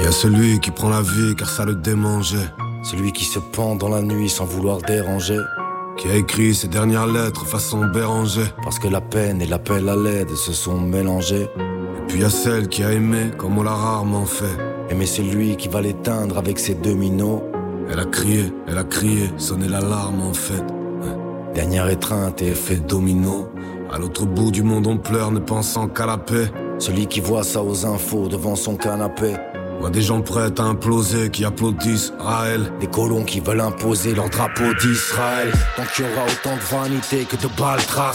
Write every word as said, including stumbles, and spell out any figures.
y a celui qui prend la vie car ça le démangeait. Celui qui se pend dans la nuit sans vouloir déranger. Qui a écrit ses dernières lettres façon Béranger. Parce que la peine et l'appel à l'aide se sont mélangés. Et puis y a celle qui a aimé comme on l'a rarement fait. Aimer c'est lui qui va l'éteindre avec ses deux minots. Elle a crié, elle a crié, sonné l'alarme en fait. Dernière étreinte et effet domino. À l'autre bout du monde on pleure ne pensant qu'à la paix. Celui qui voit ça aux infos devant son canapé. Voit des gens prêts à imploser qui applaudissent Raël. Des colons qui veulent imposer leur drapeau d'Israël. Tant qu'il y aura autant de vanité que de balles tracées.